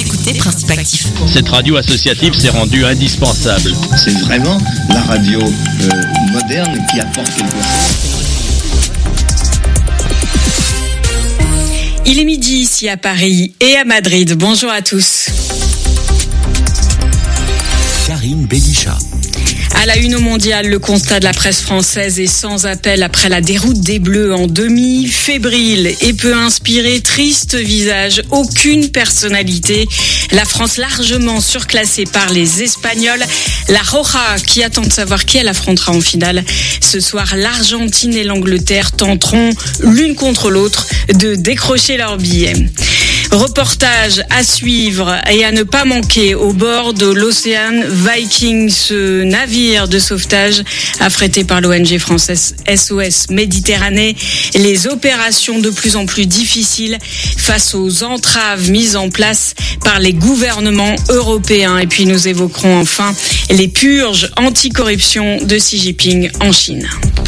écoutez Principe Actif. Cette radio associative s'est rendue indispensable. C'est vraiment la radio moderne qui apporte quelque chose. Il est midi ici à Paris et à Madrid. Bonjour à tous. Karine Bédicha. À la une au mondial, le constat de la presse française est sans appel après la déroute des Bleus en demi, fébrile et peu inspiré, triste visage, aucune personnalité. La France largement surclassée par les Espagnols. La Roja qui attend de savoir qui elle affrontera en finale. Ce soir, l'Argentine et l'Angleterre tenteront l'une contre l'autre de décrocher leurs billets. Reportage à suivre et à ne pas manquer au bord de l'Ocean Viking, ce navire de sauvetage affrété par l'ONG française SOS Méditerranée. Les opérations de plus en plus difficiles face aux entraves mises en place par les gouvernements européens. Et puis nous évoquerons enfin les purges anticorruption de Xi Jinping en Chine.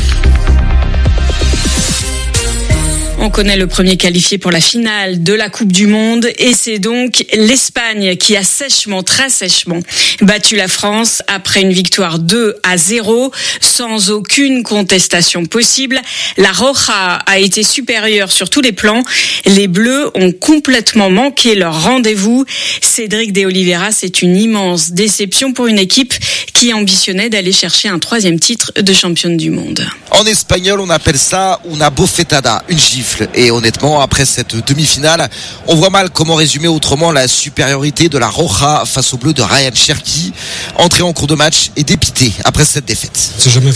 On connaît le premier qualifié pour la finale de la Coupe du Monde et c'est donc l'Espagne qui a très sèchement battu la France après une victoire 2-0 sans aucune contestation possible. La Roja a été supérieure sur tous les plans. Les Bleus ont complètement manqué leur rendez-vous. Cédric de Oliveira, c'est une immense déception pour une équipe qui ambitionnait d'aller chercher un 3e titre de championne du monde. En espagnol, on appelle ça una bofetada, une gifle. Et honnêtement, après cette demi-finale, on voit mal comment résumer autrement la supériorité de la Roja face au bleu de Ryan Cherki. Entré en cours de match et dépité après cette défaite. C'est jamais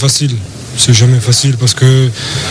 facile parce que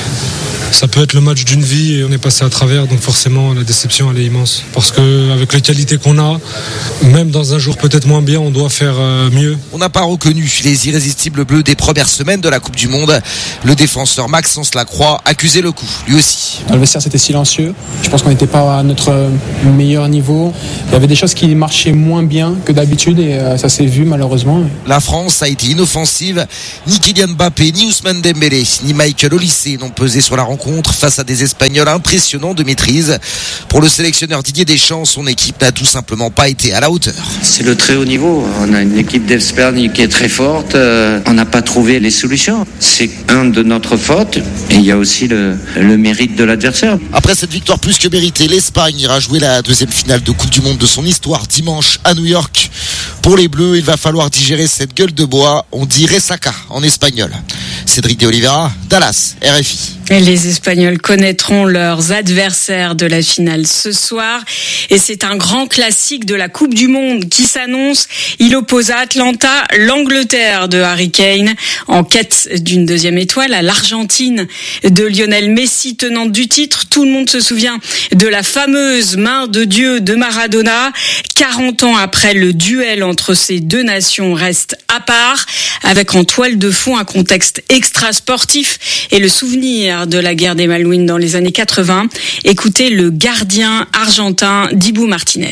ça peut être le match d'une vie et on est passé à travers, donc forcément la déception elle est immense. Parce qu'avec les qualités qu'on a, même dans un jour peut-être moins bien, on doit faire mieux. On n'a pas reconnu les irrésistibles bleus des premières semaines de la Coupe du Monde. Le défenseur Maxence Lacroix accusait le coup, lui aussi. Dans le vestiaire c'était silencieux, je pense qu'on n'était pas à notre meilleur niveau. Il y avait des choses qui marchaient moins bien que d'habitude et ça s'est vu malheureusement. La France a été inoffensive, ni Kylian Mbappé, ni Ousmane Dembélé, ni Michael Olise n'ont pesé sur la rencontre face à des Espagnols impressionnants de maîtrise. Pour le sélectionneur Didier Deschamps, son équipe n'a tout simplement pas été à la hauteur. C'est le très haut niveau. On a une équipe d'Espagne qui est très forte. On n'a pas trouvé les solutions. C'est de notre faute et il y a aussi le mérite de l'adversaire. Après cette victoire plus que méritée, l'Espagne ira jouer la 2e finale de Coupe du Monde de son histoire dimanche à New York. Pour les Bleus, il va falloir digérer cette gueule de bois. On dit ressaca en espagnol. Cédric de Oliveira, Dallas, RFI. Et les Espagnols connaîtront leurs adversaires de la finale ce soir. Et c'est un grand classique de la Coupe du Monde qui s'annonce. Il oppose à Atlanta l'Angleterre de Harry Kane en quête d'une 2e étoile à l'Argentine de Lionel Messi, tenante du titre. Tout le monde se souvient de la fameuse main de Dieu de Maradona. 40 ans après, le duel entre ces deux nations reste à part, avec en toile de fond un contexte extra-sportif et le souvenir de la guerre des Malouines dans les années 80. Écoutez le gardien argentin Dibu Martinez.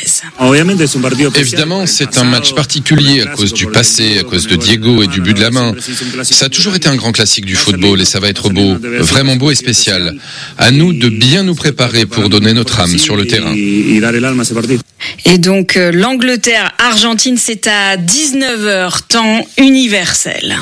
Évidemment, c'est un match particulier à cause du passé, à cause de Diego et du but de la main. Ça a toujours été un grand classique du football et ça va être beau, vraiment beau et spécial. À nous de bien nous préparer pour donner notre âme sur le terrain. Et donc l'Angleterre-Argentine, c'est à 19h, temps universel.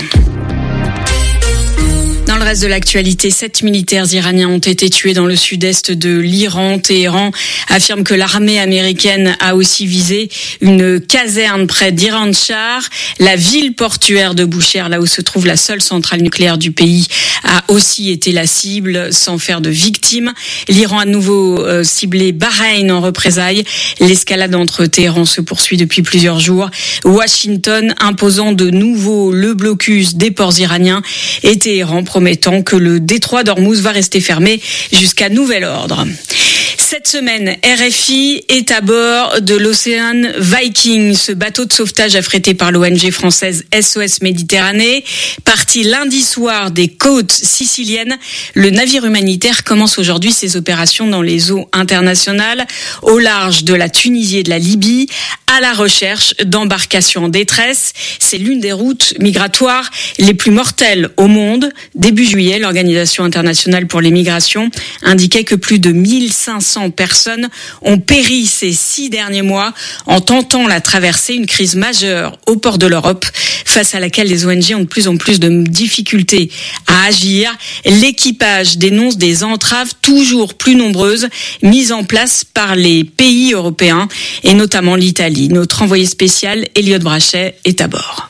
Dans le reste de l'actualité, 7 militaires iraniens ont été tués dans le sud-est de l'Iran. Téhéran affirme que l'armée américaine a aussi visé une caserne près d'Iran-Shah. La ville portuaire de Boucher, là où se trouve la seule centrale nucléaire du pays, a aussi été la cible sans faire de victimes. L'Iran a de nouveau ciblé Bahreïn en représailles. L'escalade entre Téhéran se poursuit depuis plusieurs jours. Washington imposant de nouveau le blocus des ports iraniens et Téhéran promettant que le détroit d'Ormuz va rester fermé jusqu'à nouvel ordre. Cette semaine, RFI est à bord de l'Ocean Viking, ce bateau de sauvetage affrété par l'ONG française SOS Méditerranée. Parti lundi soir des côtes siciliennes, le navire humanitaire commence aujourd'hui ses opérations dans les eaux internationales, au large de la Tunisie et de la Libye, à la recherche d'embarcations en détresse. C'est l'une des routes migratoires les plus mortelles au monde. Début juillet, l'Organisation internationale pour les migrations indiquait que plus de 1500 500 personnes ont péri ces 6 derniers mois en tentant la traversée, une crise majeure au port de l'Europe, face à laquelle les ONG ont de plus en plus de difficultés à agir. L'équipage dénonce des entraves toujours plus nombreuses mises en place par les pays européens et notamment l'Italie. Notre envoyé spécial, Elliot Brachet, est à bord.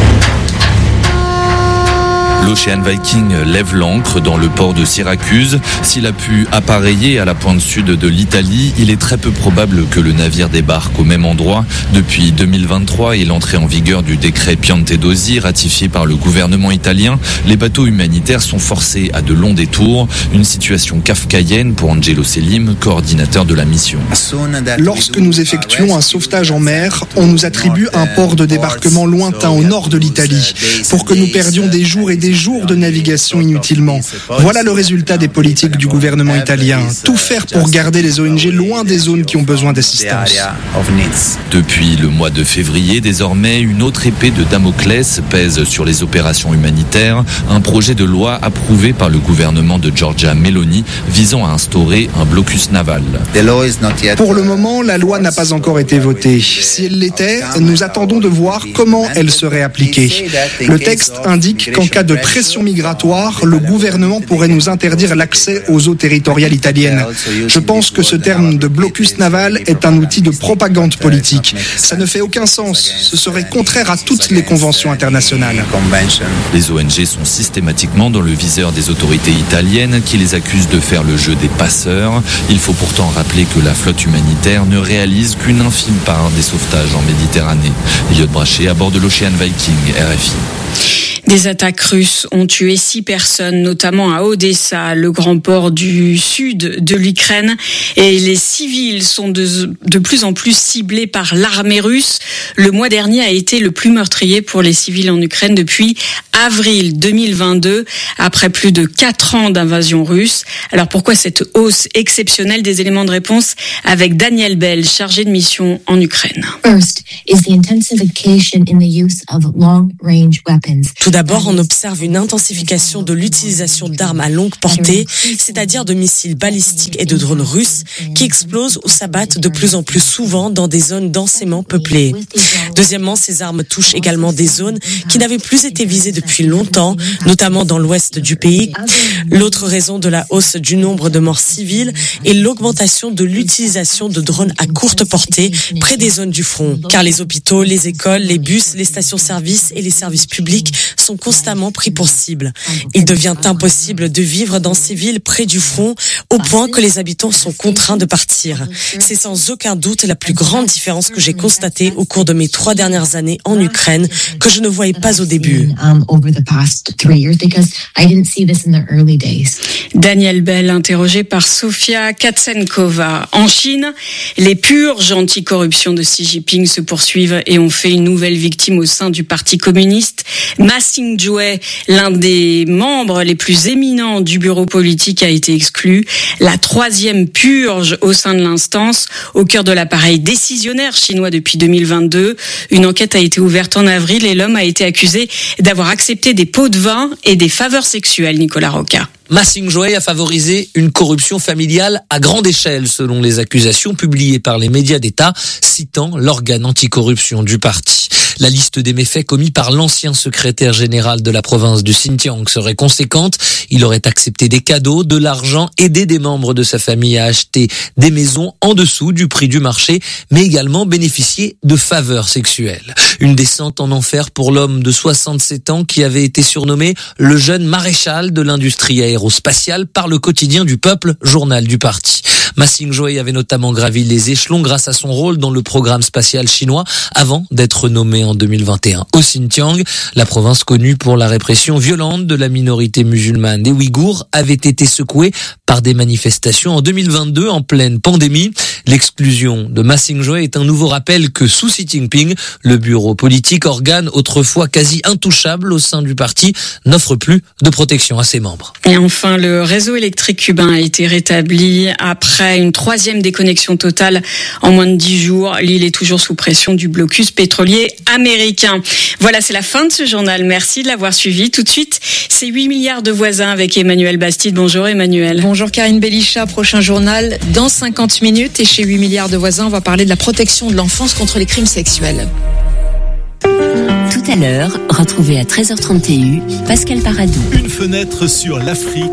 L'Ocean Viking lève l'ancre dans le port de Syracuse. S'il a pu appareiller à la pointe sud de l'Italie, il est très peu probable que le navire débarque au même endroit. Depuis 2023 et l'entrée en vigueur du décret Piantedosi ratifié par le gouvernement italien, les bateaux humanitaires sont forcés à de longs détours. Une situation kafkaïenne pour Angelo Selim, coordinateur de la mission. Lorsque nous effectuons un sauvetage en mer, on nous attribue un port de débarquement lointain au nord de l'Italie pour que nous perdions des jours et des jours de navigation inutilement. Voilà le résultat des politiques du gouvernement italien. Tout faire pour garder les ONG loin des zones qui ont besoin d'assistance. Depuis le mois de février, désormais, une autre épée de Damoclès pèse sur les opérations humanitaires. Un projet de loi approuvé par le gouvernement de Giorgia Meloni visant à instaurer un blocus naval. Pour le moment, la loi n'a pas encore été votée. Si elle l'était, nous attendons de voir comment elle serait appliquée. Le texte indique qu'en cas de pression migratoire, le gouvernement pourrait nous interdire l'accès aux eaux territoriales italiennes. Je pense que ce terme de blocus naval est un outil de propagande politique. Ça ne fait aucun sens. Ce serait contraire à toutes les conventions internationales. Les ONG sont systématiquement dans le viseur des autorités italiennes qui les accusent de faire le jeu des passeurs. Il faut pourtant rappeler que la flotte humanitaire ne réalise qu'une infime part des sauvetages en Méditerranée. Elliot Brachet à bord de l'Ocean Viking, RFI. Des attaques russes ont tué 6 personnes, notamment à Odessa, le grand port du sud de l'Ukraine. Et les civils sont de plus en plus ciblés par l'armée russe. Le mois dernier a été le plus meurtrier pour les civils en Ukraine depuis avril 2022, après plus de 4 ans d'invasion russe. Alors pourquoi cette hausse exceptionnelle? Des éléments de réponse avec Daniel Bell, chargé de mission en Ukraine. Tout d'abord, on observe une intensification de l'utilisation d'armes à longue portée, c'est-à-dire de missiles balistiques et de drones russes qui explosent ou s'abattent de plus en plus souvent dans des zones densément peuplées. Deuxièmement, ces armes touchent également des zones qui n'avaient plus été visées depuis longtemps, notamment dans l'ouest du pays. L'autre raison de la hausse du nombre de morts civiles est l'augmentation de l'utilisation de drones à courte portée près des zones du front, car les hôpitaux, les écoles, les bus, les stations-service et les services publics sont constamment pris pour cible. Il devient impossible de vivre dans ces villes près du front au point que les habitants sont contraints de partir. C'est sans aucun doute la plus grande différence que j'ai constatée au cours de mes 3 dernières années en Ukraine que je ne voyais pas au début. Daniel Bell, interrogé par Sofia Katsenkova. En Chine, les purges anticorruption de Xi Jinping se poursuivent et ont fait une nouvelle victime au sein du Parti communiste. Ma Xingzhui, l'un des membres les plus éminents du bureau politique, a été exclu. La 3e purge au sein de l'instance, au cœur de l'appareil décisionnaire chinois depuis 2022. Une enquête a été ouverte en avril et l'homme a été accusé d'avoir accepté des pots de vin et des faveurs sexuelles, Nicolas Roca. Ma Xingzhui a favorisé une corruption familiale à grande échelle, selon les accusations publiées par les médias d'État, citant l'organe anticorruption du parti. La liste des méfaits commis par l'ancien secrétaire général de la province du Xinjiang serait conséquente. Il aurait accepté des cadeaux, de l'argent, aidé des membres de sa famille à acheter des maisons en dessous du prix du marché, mais également bénéficié de faveurs sexuelles. Une descente en enfer pour l'homme de 67 ans qui avait été surnommé le jeune maréchal de l'industrie aérospatiale par le quotidien du peuple, journal du parti. Ma Xingzhui avait notamment gravi les échelons grâce à son rôle dans le programme spatial chinois avant d'être nommé en 2021 au Xinjiang. La province connue pour la répression violente de la minorité musulmane des Ouïghours avait été secouée par des manifestations en 2022 en pleine pandémie. L'exclusion de Ma Xingzhui est un nouveau rappel que sous Xi Jinping, le bureau politique, organe autrefois quasi intouchable au sein du parti, n'offre plus de protection à ses membres. Et enfin, le réseau électrique cubain a été rétabli après une 3e déconnexion totale en moins de 10 jours. L'île est toujours sous pression du blocus pétrolier américain. Voilà, c'est la fin de ce journal. Merci de l'avoir suivi. Tout de suite, c'est 8 milliards de voisins avec Emmanuel Bastide. Bonjour Emmanuel. Bonjour Karine Bélichat. Prochain journal dans 50 minutes. Et chez 8 milliards de voisins, on va parler de la protection de l'enfance contre les crimes sexuels. Tout à l'heure, retrouvez à 13h30 TU Pascal Paradou. Une fenêtre sur l'Afrique